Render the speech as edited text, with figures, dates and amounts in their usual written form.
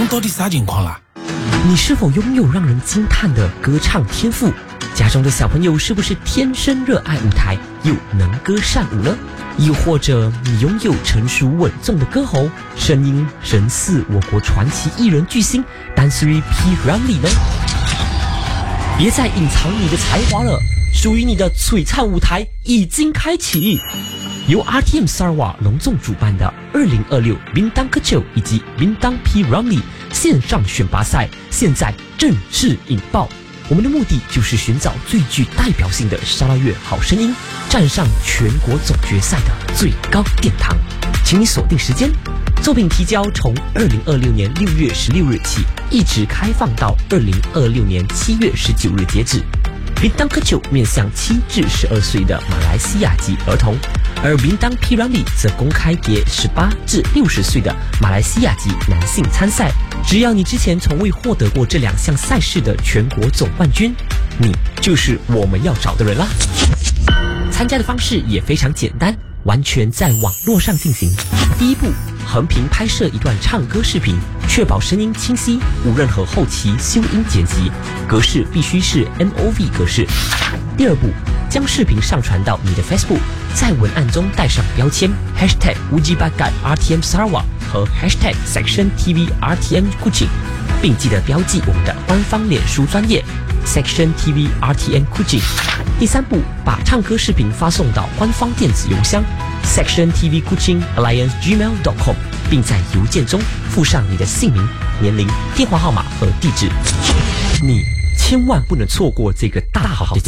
侬到底啥情况啦？ 你是否拥有让人惊叹的歌唱天赋？家中的小朋友是不是天生热爱舞台，又能歌善舞呢？又或者你拥有成熟稳重的歌喉，声音神似我国传奇艺人巨星丹斯瑞 P. Ramlee 呢？别再隐藏你的才华了，属于你的璀璨舞台已经开启。由 RTM Sarawak 隆重主办的2026 Bintang Kecil 以及 Bintang P. Ramlee 线上选拔赛现在正式引爆。我们的目的就是寻找最具代表性的沙拉越好声音，站上全国总决赛的最高殿堂。请你锁定时间，作品提交从2026年6月16日起，一直开放到2026年7月19日截止。Bintang Kecil 面向7至12岁的马来西亚籍儿童，而 Bintang P. Ramlee 则公开给18至60岁的马来西亚籍男性参赛。只要你之前从未获得过这2项赛事的全国总冠军，你就是我们要找的人啦。参加的方式也非常简单，完全在网络上进行。第一步，横屏拍摄一段唱歌视频，确保声音清晰，无任何后期修音剪辑，格式必须是 MOV 格式。第二步，将视频上传到你的 Facebook， 在文案中带上标签 #WujibakatRTM Sarawak 和 #SectionTVRTMKuching， 并记得标记我们的官方脸书专页 SectionTVRTMKuching。第三步，把唱歌视频发送到官方电子邮箱 SectionTVKuchingAlliance@gmail.com， 并在邮件中附上你的姓名、年龄、电话号码和地址。你千万不能错过这个大好